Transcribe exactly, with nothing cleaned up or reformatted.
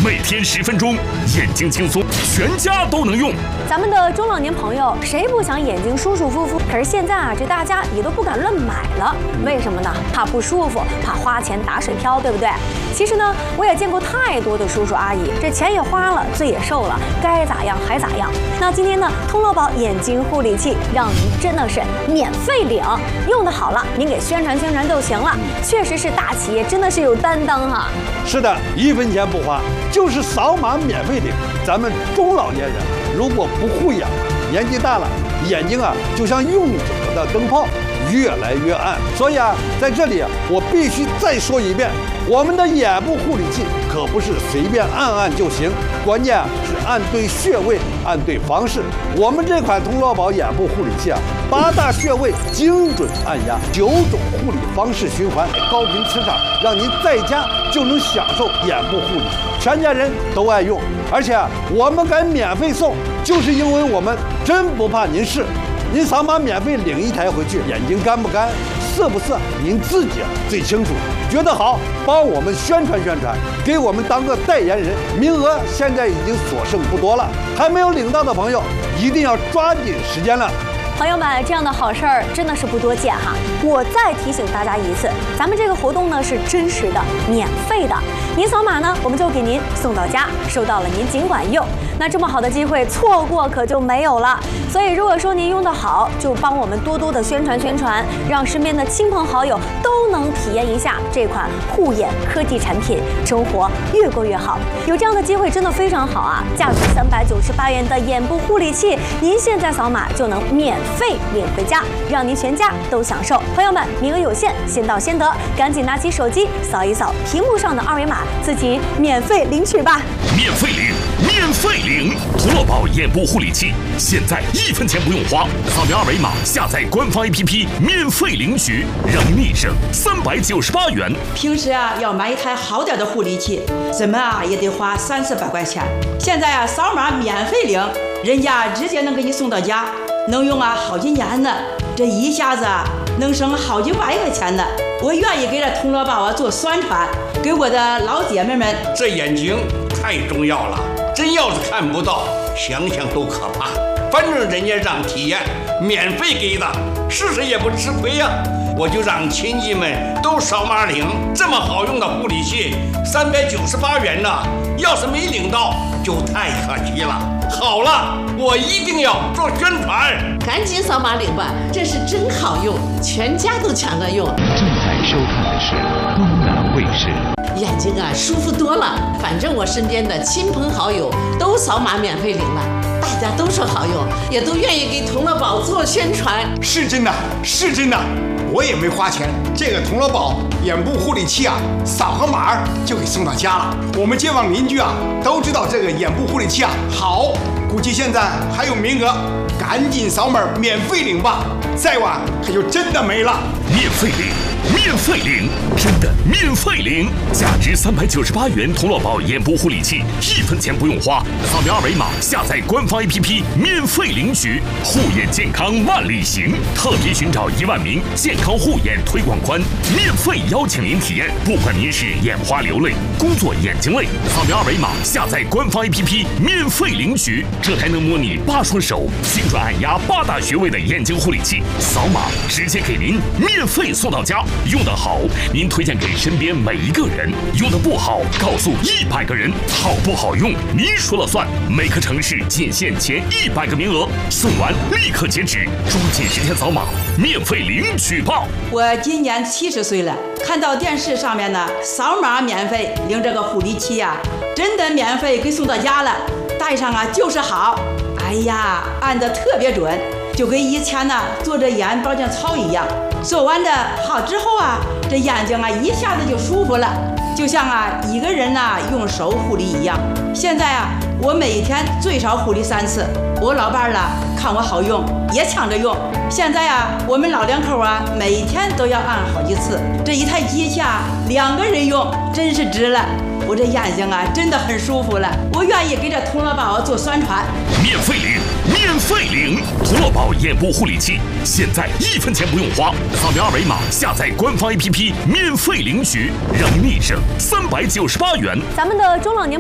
每天十分钟，眼睛轻松，全家都能用。 咱们的中老年朋友，谁不想眼睛舒舒服服？可是现在啊，这大家也都不敢乱买了，为什么呢？怕不舒服，怕花钱打水漂，对不对？其实呢，我也见过太多的叔叔阿姨，这钱也花了，罪也受了，该咋样还咋样。那今天呢，通乐宝眼睛护理器让您真的是免费领，用的好了，您给宣传宣传就行了。确实是大企业，真的是有担当哈。 是的，一分钱不花，就是扫码免费领。咱们中老年人如果不护眼，年纪大了，眼睛啊就像用久了的灯泡，越来越暗。所以啊，在这里我必须再说一遍，我们的眼部护理器可不是随便按按就行，关键啊是按对穴位，按对方式。我们这款通乐宝眼部护理器啊，八大穴位精准按压，九种护理方式循环，高频磁场，让您在家就能享受眼部护理，全家人都爱用。而且啊，我们敢免费送，就是因为我们真不怕您试。您扫码免费领一台回去，眼睛干不干，涩不涩，您自己最清楚。觉得好，帮我们宣传宣传，给我们当个代言人。名额现在已经所剩不多了，还没有领到的朋友，一定要抓紧时间了。 朋友们，这样的好事儿真的是不多见哈！我再提醒大家一次，咱们这个活动呢是真实的、免费的，您扫码呢，我们就给您送到家，收到了您尽管用。那这么好的机会，错过可就没有了。所以如果说您用得好，就帮我们多多的宣传宣传，让身边的亲朋好友都能体验一下这款护眼科技产品，生活越过越好。有这样的机会真的非常好啊！价值三百九十八元的眼部护理器，您现在扫码就能免费领回家，让您全家都享受。朋友们，名额有限，先到先得，赶紧拿起手机扫一扫屏幕上的二维码，自己免费领取吧！ 免费领，免费领！通乐宝眼部护理器，现在一分钱不用花，扫描二维码下载官方 A P P， 免费领取，让您立省三百九十八元。 平时啊，要买一台好点的护理器，怎么啊也得花三四百块钱。现在啊，扫码免费领，人家直接能给你送到家。能用啊好几年呢，这一下子啊能省好几万块钱呢。我愿意给这通乐宝啊做宣传，给我的老姐妹们。 这眼睛太重要了，真要是看不到，想想都可怕。反正人家让体验，免费给的，试试也不吃亏呀、啊。我就让亲戚们都扫码领，这么好用的护理器，三百九十八元呢，要是没领到，就太可惜了。好了，我一定要做宣传， 赶紧扫码领吧，这是真好用，全家都抢着用。 正在收看的是东南卫视。 眼睛啊舒服多了，反正我身边的亲朋好友都扫码免费领了，大家都说好用，也都愿意给通乐宝做宣传。 是真的，是真的，我也没花钱，这个通乐宝眼部护理器啊，扫个码就给送到家了。我们街坊邻居啊都知道这个眼部护理器啊好，估计现在还有名额，赶紧扫码免费领吧，再晚可就真的没了。 免费领，免费领，真的免费领！价值三百九十八元通乐宝眼部护理器，一分钱不用花，扫描二维码下载官方 A P P， 免费领取。护眼健康万里行，特别寻找一万名健康护眼推广官，免费邀请您体验。不管您是眼花流泪、工作眼睛累，扫描二维码下载官方 A P P， 免费领取。这台能模拟八双手、精准按压八大穴位的眼睛护理器，扫码直接给您免费送到家。用得好，您推荐给身边每一个人；用得不好，告诉一百个人。好不好用，您说了算。每个城市仅限前一百个名额，送完立刻截止，抓紧时间扫码，免费领取吧！ 我今年七十岁了，看到电视上面呢，扫码免费领这个护理器呀、啊，真的免费给送到家了，戴上啊就是好。哎呀，按得特别准，就跟以前呢做着眼保健操一样。做完的好之后啊，这眼睛啊一下子就舒服了，就像啊一个人呐、啊、用手护理一样。现在啊，我每天最少护理三次。我老伴儿了看我好用，也抢着用。现在啊，我们老两口啊，每天都要按好几次。这一台机器啊，两个人用真是值了。我这眼睛啊，真的很舒服了。我愿意给这通乐宝做宣传， 免费领，免费领！通乐宝眼部护理器，现在一分钱不用花，扫描二维码下载官方 A P P， 免费领取，让您立省三百九十八元。 咱们的中老年。